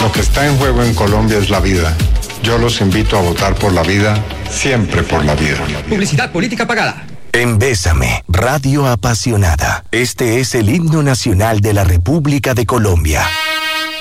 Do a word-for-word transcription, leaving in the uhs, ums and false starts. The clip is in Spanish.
Lo que está en juego en Colombia es la vida. Yo los invito a votar por la vida, siempre por la vida. Publicidad política pagada. En Bésame, Radio Apasionada. Este es el himno nacional de la República de Colombia.